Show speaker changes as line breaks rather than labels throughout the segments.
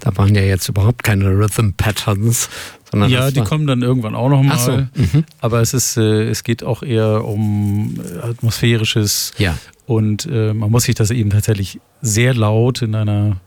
Da waren ja jetzt überhaupt keine Rhythm Patterns. Sondern
ja, die kommen dann irgendwann auch nochmal.
Ach so.
Aber es geht auch eher um Atmosphärisches.
Ja.
Und man muss sich das eben tatsächlich sehr laut in einer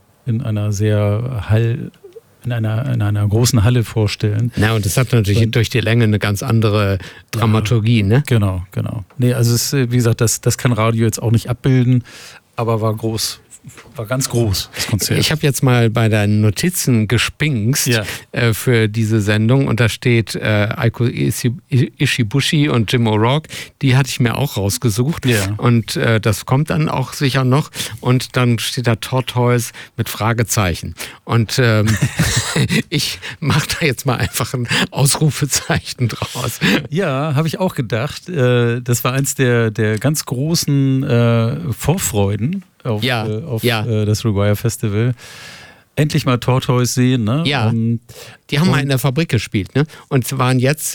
großen Halle vorstellen.
Na, und das hat natürlich durch die Länge eine ganz andere Dramaturgie, ne?
Genau. Nee, also es, wie gesagt, das kann Radio jetzt auch nicht abbilden, aber war ganz groß, das Konzert.
Ich habe jetzt mal bei deinen Notizen gespinkst für diese Sendung und da steht Aiko Ishibushi und Jim O'Rourke, die hatte ich mir auch rausgesucht und das kommt dann auch sicher noch und dann steht da Tortoise mit Fragezeichen und ich mache da jetzt mal einfach ein Ausrufezeichen draus.
Ja, habe ich auch gedacht. Das war eins der ganz großen Vorfreuden auf das Rewire Festival. Endlich mal Tortoise sehen, ne?
Ja, die haben mal in der Fabrik gespielt, ne? Und waren jetzt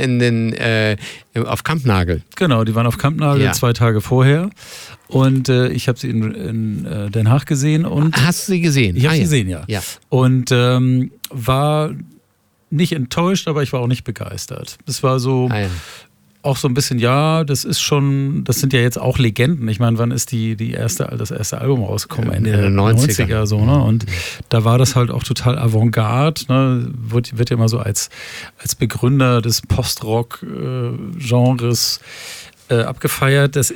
auf Kampnagel.
Genau, die waren auf Kampnagel 2 Tage vorher. Und ich habe sie in Den Haag gesehen. Und
hast du sie gesehen?
Ich habe sie gesehen, ja. Und war nicht enttäuscht, aber ich war auch nicht begeistert. Es war so... Auch so ein bisschen, das sind ja jetzt auch Legenden. Ich meine, wann ist das erste Album rausgekommen?
Ende der 90er.
So, ne? Und da war das halt auch total Avantgarde, ne? Wird ja immer so als Begründer des Post-Rock-Genres abgefeiert. Das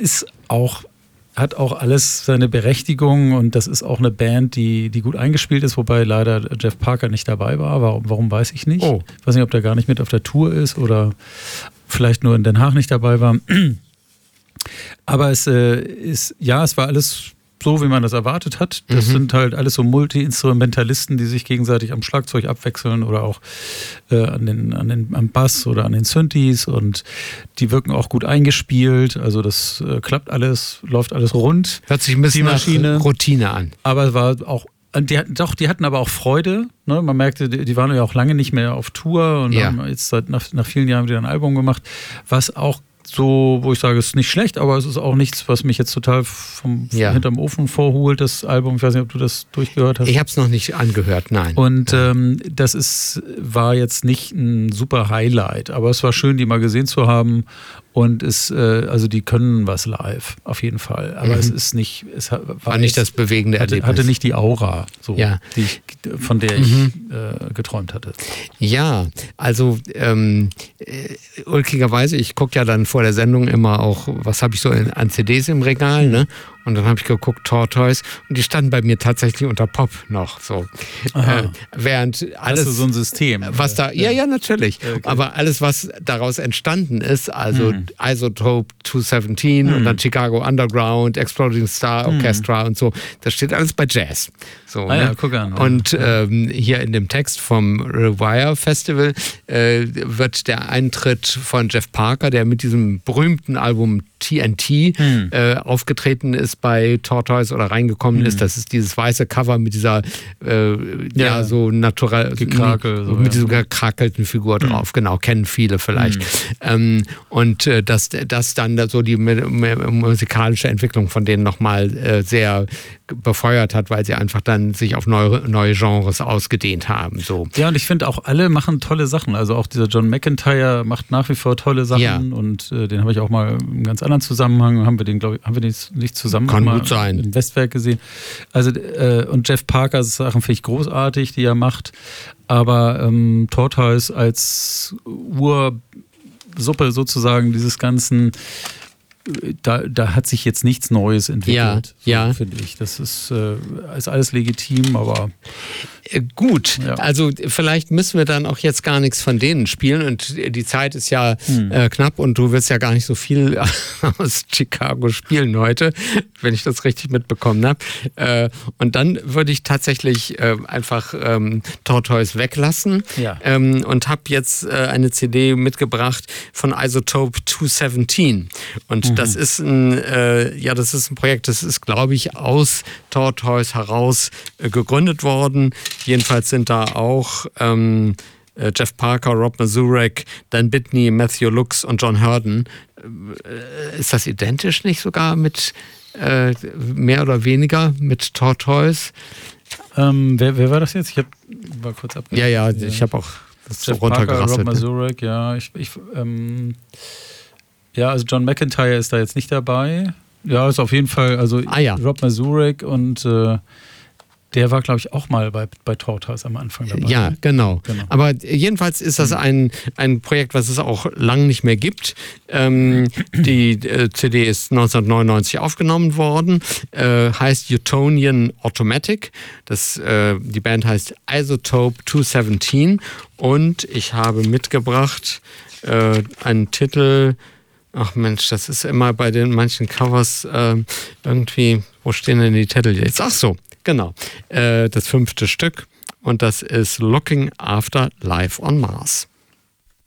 hat auch alles seine Berechtigung und das ist auch eine Band, die gut eingespielt ist, wobei leider Jeff Parker nicht dabei war. Warum weiß ich nicht. Ich weiß nicht, ob der gar nicht mit auf der Tour ist oder vielleicht nur in Den Haag nicht dabei war. Aber es war alles so, wie man das erwartet hat. Das sind halt alles so Multi-Instrumentalisten, die sich gegenseitig am Schlagzeug abwechseln oder auch am Bass oder an den Synthes und die wirken auch gut eingespielt. Also das klappt alles, läuft alles rund.
Hört sich ein bisschen nach Routine an.
Aber es war auch die hatten aber auch Freude. Ne? Man merkte, die waren ja auch lange nicht mehr auf Tour und haben jetzt nach vielen Jahren wieder ein Album gemacht, was auch so, wo ich sage, es ist nicht schlecht, aber es ist auch nichts, was mich jetzt total hinterm Ofen vorholt, das Album. Ich weiß nicht, ob du das durchgehört hast.
Ich habe es noch nicht angehört, nein.
Und war jetzt nicht ein super Highlight, aber es war schön, die mal gesehen zu haben. Und also die können was live, auf jeden Fall. Aber es ist nicht, war
nicht das bewegende Erlebnis.
Hatte nicht die Aura, von der ich geträumt hatte.
Ja, also ulkigerweise, ich gucke ja dann vor der Sendung immer auch, was habe ich so an CDs im Regal, ne? Und dann habe ich geguckt, Tortoise, und die standen bei mir tatsächlich unter Pop noch so. Während alles.
Hast du so ein System?
Was da, ja, natürlich. Okay. Aber alles, was daraus entstanden ist, also Isotope 217 und dann Chicago Underground, Exploding Star Orchestra und so, das steht alles bei Jazz. So,
guck an.
Und hier in dem Text vom Rewire Festival wird der Eintritt von Jeff Parker, der mit diesem berühmten Album TNT aufgetreten ist bei Tortoise oder reingekommen ist. Das ist dieses weiße Cover mit dieser so naturell mit dieser gekrakelten Figur drauf. Genau, kennen viele vielleicht. Und das dann so die musikalische Entwicklung von denen nochmal sehr befeuert hat, weil sie einfach dann sich auf neue Genres ausgedehnt haben. So.
Ja, und ich finde auch alle machen tolle Sachen. Also auch dieser John McEntire macht nach wie vor tolle Sachen und den habe ich auch mal im ganz anderen Zusammenhang, haben wir den nicht zusammen
Kann gut sein.
Im Westwerk gesehen. Also und Jeff Parkers Sachen finde ich großartig, die er macht. Aber Tortoise als Ursuppe sozusagen dieses ganzen, da hat sich jetzt nichts Neues entwickelt, finde ich. Das ist alles legitim, aber
gut. Also vielleicht müssen wir dann auch jetzt gar nichts von denen spielen und die Zeit ist ja knapp und du wirst ja gar nicht so viel aus Chicago spielen heute, wenn ich das richtig mitbekommen habe. Und dann würde ich tatsächlich einfach Tortoise weglassen und habe jetzt eine CD mitgebracht von Isotope 217 und das ist ein Projekt, das ist, glaube ich, aus Tortoise heraus gegründet worden. Jedenfalls sind da auch Jeff Parker, Rob Mazurek, Dan Bitney, Matthew Lux und John Hurden. Ist das identisch nicht sogar mit mehr oder weniger mit Tortoise.
Wer war das jetzt? Ich war kurz abgelenkt.
Ja, ich habe auch das
Jeff
runtergerasselt.
Parker, Rob Mazurek, ja. Also John McIntyre ist da jetzt nicht dabei. Ja, ist auf jeden Fall, also Rob Mazurek und der war, glaube ich, auch mal bei Tortoise am Anfang dabei.
Ja, genau. Aber jedenfalls ist das ein Projekt, was es auch lang nicht mehr gibt. Die CD ist 1999 aufgenommen worden, heißt Utonian Automatic. Die Band heißt Isotope 217 und ich habe mitgebracht einen Titel. Ach Mensch, das ist immer bei den manchen Covers irgendwie, wo stehen denn die Titel jetzt? Ach so, genau. Das 5. Stück und das ist Looking After Life on Mars.